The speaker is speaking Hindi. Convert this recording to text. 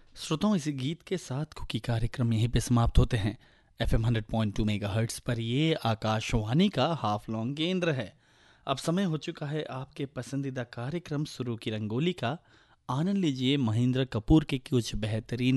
श्रोताओं, इसी गीत के साथ कुकी कार्यक्रम यहीं पे समाप्त होते हैं। FM 100.2 मेगाहर्ट्ज़ पर ये आकाशवाणी का हाफ लॉन्ग केंद्र है। अब समय हो चुका है आपके पसंदीदा कार्यक्रम सुरू की रंगोली का। आनंद लीजिए महेंद्र कपूर के कुछ बेहतरीन